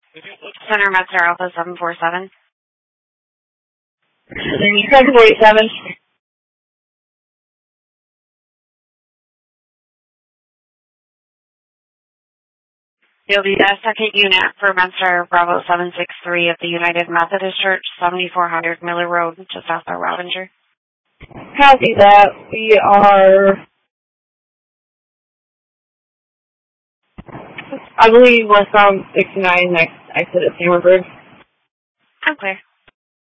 Center Master Alpha 747. 747. You'll be the second unit for Master Bravo 763 of the United Methodist Church, 7400 Miller Road, just outside Ravanger. Copy that. We are, I believe, westbound 69 next exit at Stammerburg. I'm clear.